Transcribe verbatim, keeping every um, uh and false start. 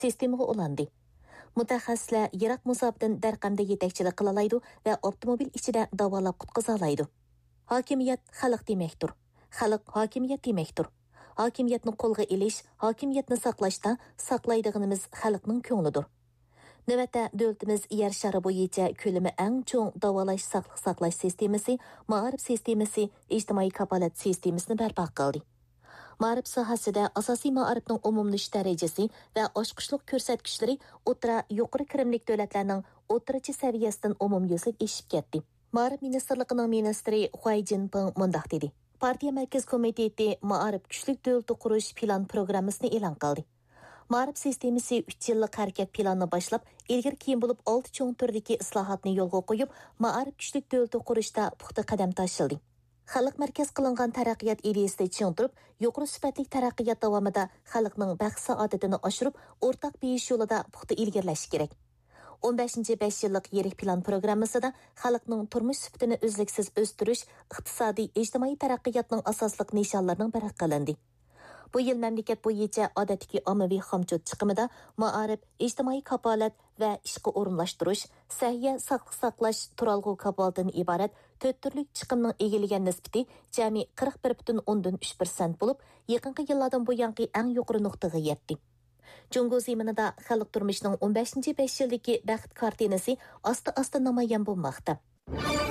sistemaga ulandi. Mutaxassislar yiroq musofadan darqamda yetakchilik qila oladi va avtomobil ichida davolab qutqiza oladi. Hokimiyat xalq demakdir. Xalq hokimiyat demakdir. Hokimiyatni qo'lga ilish, hokimiyatni saqlashda saqlaydiganimiz xalqning ko'nglidir. Navbatda davlatimiz yer shari bo'yicha ko'lami eng cho'ng davolash saqliq saqlash sistemasi, ma'arif sistemasi, ijtimoiy kafolat sistemasini barpo qildi. Ma'arif sohasida asosiy ma'arifning umumlashish darajasi va oshqishliq ko'rsatkichlari o'tira yuqori kirimlik davlatlarning o'tirachi saviyasidan umumyuzlik eshib ketdi. Ma'arif ministrligining ministri Huay Jinping mundaq dedi. Partiya Markaz komiteti ma'arif kuchlik davlat qurish plan programmasini e'lon qildi. Ma'arif sistemasi uch yillik harakat planini boshlab, ilgari keyin bo'lib olti cho'ng turdagi islohotni yo'lga qo'yib, ma'arif kuchlik davlat qurishda puxta qadam tashildi. Xalq markaz qilingan taraqqiyot ideyasida tushuntirib, yuqori sifatli taraqqiyot davomida xalqning baxt saodatini oshirib, o'rtaq beyish yo'lida puxta ilgirlash kerak. o'n beshinchi besh yillik yirik plan programmasida xalqning turmush sifatini uzluksiz o'stirish, iqtisodiy, ijtimoiy taraqqiyotning asosliq nishonlarining biri qilindi. Bu yil mamlakat bo'yicha odatdagi ommaviy xomchut chiqimida ma'arif, ijtimoiy kafolat va ishga o'rinlashtirish, sahiya saqliq saqlash turalg'u kafolatidan iborat to'rt turlik chiqimning egillagan nisbati jami qirq bir butun o'ndan uch persent bo'lib, yaqinqi yillardan buyangi eng yuqori nuqtaga yetdi. Jungo zeminida xalq turmushining o'n beshinchi besh yildagi baxt kartinasi asta-asta namoyon bo'lmoqda.